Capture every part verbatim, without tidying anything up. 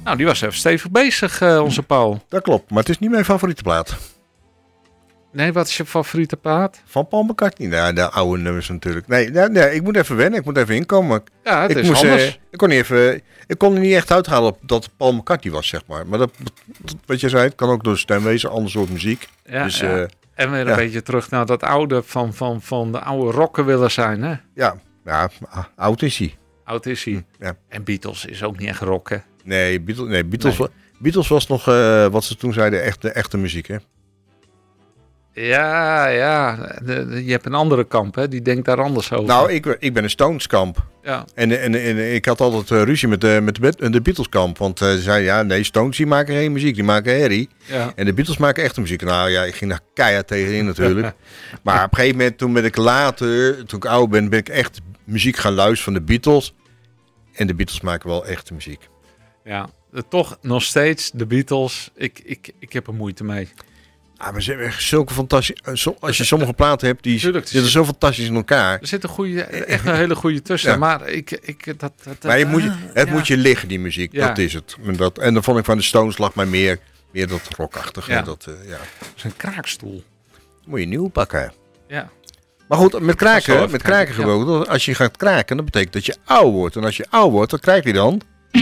Nou, die was even stevig bezig, uh, onze Paul. Dat klopt, maar het is niet mijn favoriete plaat. Nee, wat is je favoriete plaat? Van Paul McCartney. Nou, de oude nummers natuurlijk. Nee, nee, nee, ik moet even wennen. Ik moet even inkomen. Ja, het ik is moest, anders. Uh, ik, kon niet even, ik kon er niet echt uithalen dat het Paul McCartney was, zeg maar. Maar dat, wat je zei, het kan ook door de stem wezen. Ander soort muziek. Ja, dus, ja. Uh, en weer een ja. beetje terug naar dat oude van, van, van de oude rocken willen zijn, hè? Ja, ja oud is hij. Oud is hij. Hm, ja. En Beatles is ook niet echt rock, hè? Nee, Beatles, nee, Beatles, nee. Beatles was nog, uh, wat ze toen zeiden, echte, echte muziek, hè? Ja, ja. De, de, je hebt een andere kamp, hè? Die denkt daar anders over. Nou, ik, ik ben een Stones kamp. Ja. En, en, en ik had altijd uh, ruzie met, uh, met de, de Beatles kamp. Want uh, ze zeiden, ja, nee, Stones die maken geen muziek, die maken herrie. Ja. En de Beatles maken echte muziek. Nou ja, ik ging daar keihard tegenin natuurlijk. Maar op een gegeven moment, toen ben ik later, toen ik oud ben, ben ik echt muziek gaan luisteren van de Beatles. En de Beatles maken wel echte muziek. Ja, toch nog steeds de Beatles. Ik, ik, ik heb er moeite mee. Ah, maar ze hebben echt zulke fantastische... Als je sommige platen hebt, die Tuurlijk, zitten zo fantastisch in elkaar. Er zit een goede, echt een hele goede tussen. Ja. Maar ik, ik, dat, dat, maar je moet je, het ja. moet je liggen, die muziek. Ja. Dat is het. En, dat, en dan vond ik van de Stones lag mij meer, meer dat rockachtige. Ja. Dat, uh, ja. dat is een kraakstoel. Moet je nieuw pakken. Ja. Maar goed, met kraken, met kraken gewoon. Ja. Als je gaat kraken, dat betekent dat je oud wordt. En als je oud wordt, wat krijg je dan?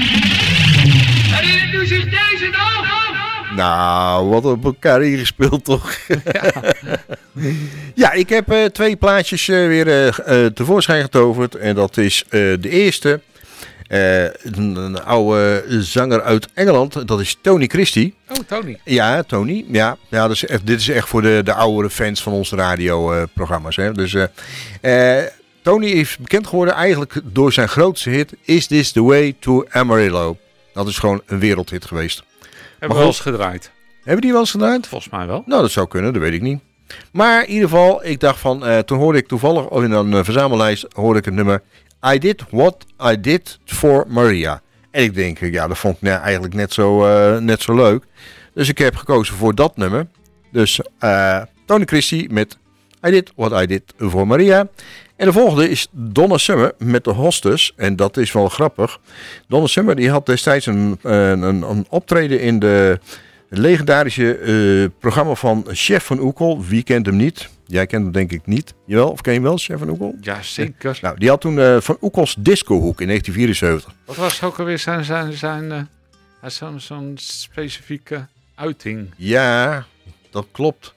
En nu zich deze nog! Nou, wat op elkaar ingespeeld toch? Ja, ja ik heb uh, twee plaatjes uh, weer uh, uh, tevoorschijn getoverd. En dat is uh, de eerste. Uh, een, een oude zanger uit Engeland. Dat is Tony Christie. Oh, Tony. Ja, Tony. Ja, ja dat is echt, dit is echt voor de, de oudere fans van onze radioprogramma's. Uh, dus uh, uh, Tony is bekend geworden eigenlijk door zijn grootste hit. Is This The Way To Amarillo? Dat is gewoon een wereldhit geweest. Hebben we wel eens gedraaid? Hebben die wel eens gedraaid? Volgens mij wel. Nou, dat zou kunnen, dat weet ik niet. Maar in ieder geval, ik dacht van, uh, toen hoorde ik toevallig in een uh, verzamellijst, hoorde ik het nummer I Did What I Did For Maria. En ik denk, ja, dat vond ik nou, eigenlijk net zo, uh, net zo leuk. Dus ik heb gekozen voor dat nummer. Dus uh, Tony Christie met I Did What I Did For Maria. En de volgende is Donna Summer met de Hostess. En dat is wel grappig. Donna Summer die had destijds een, een, een optreden in de legendarische uh, programma van Chef van Oekel. Wie kent hem niet? Jij kent hem denk ik niet. Jawel, of ken je hem wel, Chef van Oekel? Ja, zeker. Nou, die had toen uh, Van Oekels Discohoek in negentien vierenzeventig. Wat was ook alweer zijn, zijn, zijn uh, zo'n, zo'n specifieke uiting? Ja, dat klopt.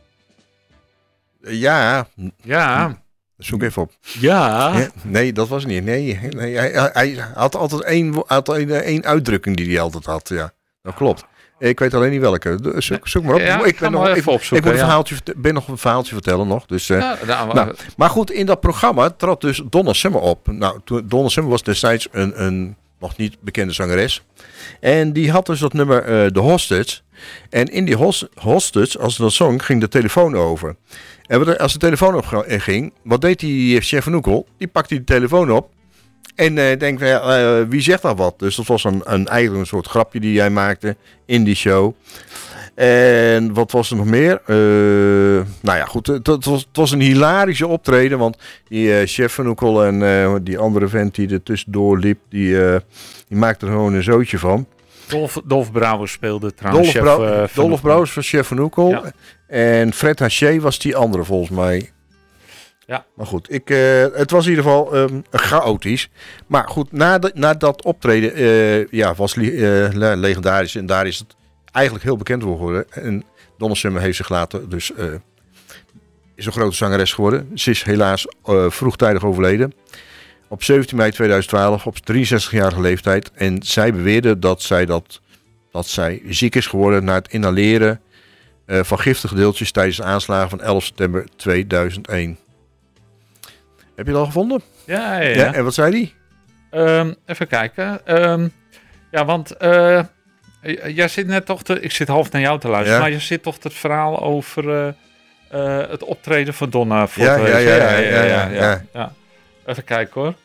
Uh, ja. Ja. Zoek even op. Ja. ja. Nee, dat was niet. Nee, nee hij, hij had altijd één, had één uitdrukking die hij altijd had. Ja, dat klopt. Ik weet alleen niet welke. Zoek, zoek maar op. Ja, ik ben nog even ik, opzoeken. Ik moet een ja. verhaaltje, ben nog een verhaaltje vertellen nog. Dus, uh, ja, nou, nou, maar goed, in dat programma trad dus Donna Summer op. Nou, Donna Summer was destijds een, een nog niet bekende zangeres. En die had dus dat nummer uh, The Hostage. En in die host, Hostage, als ze dat zong, ging de telefoon over. En als de telefoon op ging, wat deed die Chef van Oekel? Die pakte die telefoon op. En uh, denk, uh, wie zegt dat wat? Dus dat was een, een, eigenlijk een soort grapje die jij maakte in die show. En wat was er nog meer? Uh, nou ja, goed. Het, het, was, het was een hilarische optreden. Want die uh, Chef van Oekel en uh, die andere vent die er tussendoor liep, die, uh, die maakte er gewoon een zootje van. Dolf, Dolf Brouwers speelde trouwens. Dolf, Brou- uh, Dolf Brouwers was Chef van Oekel. Ja. En Fred Haché was die andere volgens mij. Ja. Maar goed, ik, uh, het was in ieder geval um, chaotisch. Maar goed, na, de, na dat optreden uh, ja, was uh, legendarisch. En daar is het eigenlijk heel bekend geworden. En Donna Summer heeft zich later dus uh, is een grote zangeres geworden. Ze is helaas uh, vroegtijdig overleden. Op zeventien mei tweeduizend twaalf, op drieënzestigjarige leeftijd. En zij beweerde dat zij, dat, dat zij ziek is geworden na het inhaleren uh, van giftige deeltjes tijdens de aanslagen van elf september tweeduizend één. Heb je het al gevonden? Ja, ja, ja. ja en wat zei die? Um, even kijken. Um, ja, want uh, jij zit net toch te... Ik zit half naar jou te luisteren, ja. Maar je zit toch het verhaal over uh, uh, het optreden van Donna. Voor ja, het, ja, ja, ja, ja, ja, ja, ja, ja. ja. Even kijken hoor.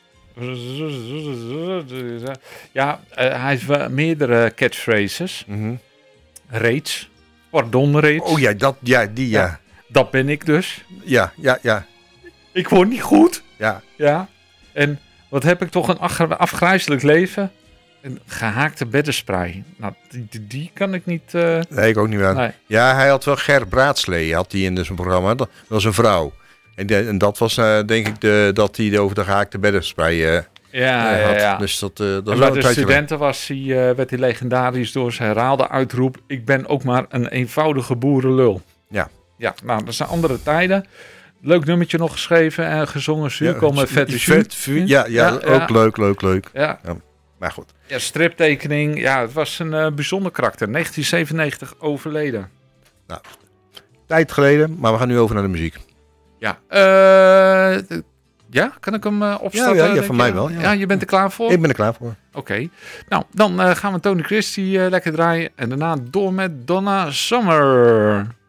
Ja, uh, hij heeft meerdere catchphrases. Mm-hmm. Reeds. Pardon, reeds. Oh ja, dat, ja, die ja. ja. Dat ben ik dus. Ja, ja, ja. Ik word niet goed. Ja. Ja. En wat heb ik toch een afgrijzelijk leven. een gehaakte beddenspray. Nou, die, die, die kan ik niet... Uh... Nee, ik ook niet meer. Nee. Ja, hij had wel Ger Braadslee, had hij in zijn programma. Dat was een vrouw. En, de, en dat was uh, denk ik de, dat hij over de gehaakte beddenspray uh, ja, uh, had. Ja, ja. Dus dat, uh, dat en bij de studenten was hij, uh, werd hij legendarisch door zijn herhaalde uitroep... Ik ben ook maar een eenvoudige boerenlul. Ja. Ja, nou, dat zijn andere tijden. Leuk nummertje nog geschreven en gezongen. Zuurkool met vette vet, ja, ja, ja, ook ja. leuk, leuk, leuk. Ja. Ja. Maar goed. Ja, striptekening. Ja, het was een uh, bijzonder karakter. negentien zevenennegentig overleden. Nou, tijd geleden, maar we gaan nu over naar de muziek. Ja, uh, ja, kan ik hem uh, opstarten? Ja, ja, ja van mij wel. Ja. ja, je bent er klaar voor? Ik ben er klaar voor. Oké. Okay. Nou, dan uh, gaan we Tony Christie uh, lekker draaien. En daarna door met Donna Summer.